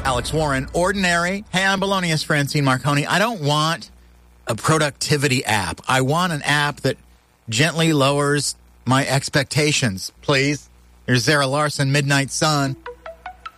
Alex Warren. Ordinary. Hey, I'm Belonius Francine Marconi. I don't want a productivity app. I want an app that gently lowers my expectations, please. Here's Zara Larson, Midnight Sun.